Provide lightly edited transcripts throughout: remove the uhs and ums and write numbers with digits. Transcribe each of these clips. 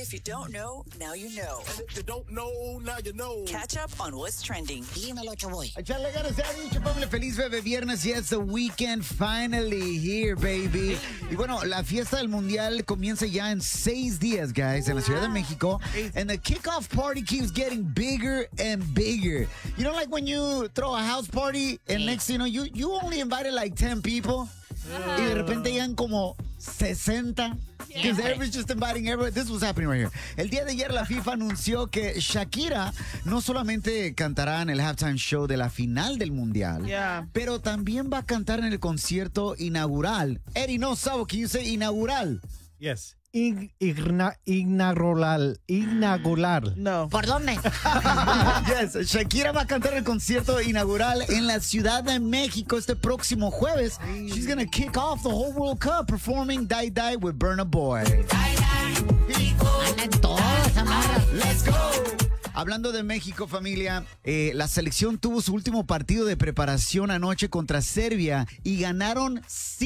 If you don't know, now you know. And if you don't know, now you know. Catch up on what's trending. Dímelo, Choboy. Echarle ganas, se ha dicho, Pablo. Feliz bebé viernes. Yes, the weekend finally here, baby. Y bueno, la fiesta del Mundial comienza ya en 6 días, guys, en la Ciudad de México. And the kickoff party keeps getting bigger and bigger. You know, like when you throw a house party and next thing you know, you only invited like 10 people. Y de repente llegan como 60. Because everybody's just inviting everybody. This was happening right here. El día de ayer la FIFA anunció que Shakira no solamente cantará en el halftime show de la final del Mundial, pero también va a cantar en el concierto inaugural. Eddie, no sabo, can you say inaugural? Yes. Inaugural. No. ¿Por dónde? Yes, Shakira va a cantar el concierto inaugural en la Ciudad de México este próximo jueves. She's gonna kick off the whole World Cup performing Die Die with Burna Boy. Andan todas, amarras. Let's go. Hablando de México, familia, la selección tuvo su último partido de preparación anoche contra Serbia y ganaron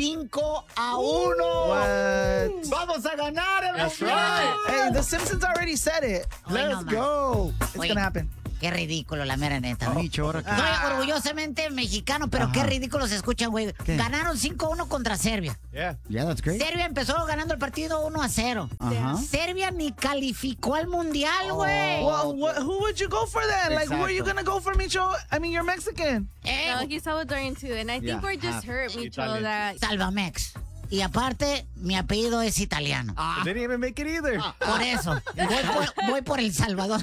5-1. ¡Vamos a ganar el Mundial! Hey, the Simpsons already said it. Let's go. It's going to happen. Qué ridículo, la mera neta. ¿No? Micho, ahora que- Soy orgullosamente mexicano, pero qué ridículo se escuchan, güey. Ganaron 5-1 contra Serbia. Yeah, that's great. Serbia empezó ganando el partido 1-0. Ajá. Serbia ni calificó al mundial, güey. Well, who would you go for then? Like, who are you going to go for, Micho? I mean, you're Mexican. No, he's Salvadorian too, and I think we're just hurt, Micho, that Salvamex. Y aparte, mi apellido es italiano. They didn't even make it either. Por eso, voy por El Salvador.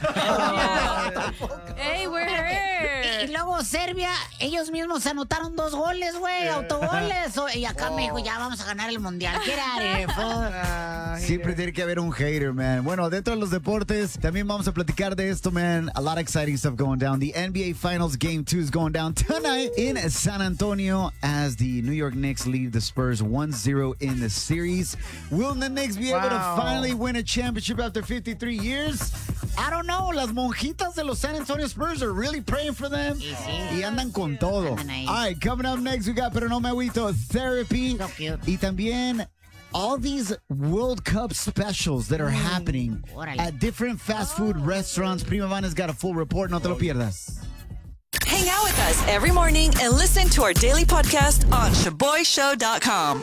hey, we're Y hurt. luego Serbia, ellos mismos anotaron 2 goles, güey, autogoles. Y acá me dijo, ya vamos a ganar el mundial. Get out of here, fool. Siempre tiene que haber un hater, man. Bueno, dentro de los deportes, también vamos a platicar de esto, man. A lot of exciting stuff going down. The NBA Finals Game 2 is going down tonight in San Antonio as the New York Knicks lead the Spurs 1-0 in the series. Will the Knicks be able to finally win a championship after 53 years? I don't know. Las monjitas de los San Antonio Spurs are really praying for them. Y andan con todo. Andan ahí. All right, coming up next, we got Pero No Me Agüito Therapy. So cute. Y también all these World Cup specials that are happening Órale. at different fast food restaurants. Prima Vanna's got a full report. No te lo pierdas. Hang out with us every morning and listen to our daily podcast on ShaboyShow.com.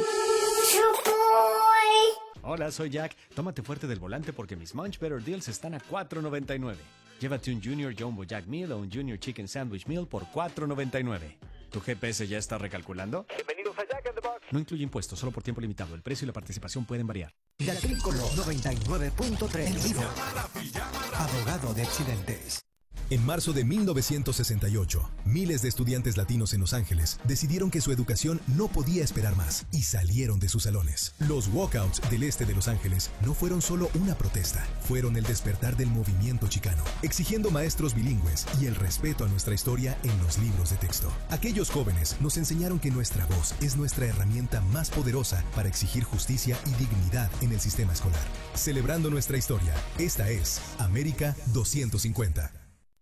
Hola, soy Jack. Tómate fuerte del volante porque mis Munch Better Deals están a $4.99. Llévate un Junior Jumbo Jack Meal o un Junior Chicken Sandwich Meal por $4.99. ¿Tu GPS ya está recalculando? Bienvenidos a Jack in the Box. No incluye impuestos, solo por tiempo limitado. El precio y la participación pueden variar. La Trícolor 99.3 en vivo. Abogado de accidentes. En marzo de 1968, miles de estudiantes latinos en Los Ángeles decidieron que su educación no podía esperar más y salieron de sus salones. Los walkouts del este de Los Ángeles no fueron solo una protesta, fueron el despertar del movimiento chicano, exigiendo maestros bilingües y el respeto a nuestra historia en los libros de texto. Aquellos jóvenes nos enseñaron que nuestra voz es nuestra herramienta más poderosa para exigir justicia y dignidad en el sistema escolar. Celebrando nuestra historia, esta es América 250.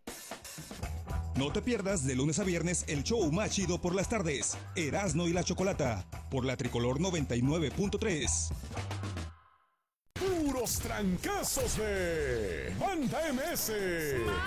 No te pierdas de lunes a viernes el show más chido por las tardes, Erasno y la Chocolata, por la Tricolor 99.3. Puros trancazos de Banda MS.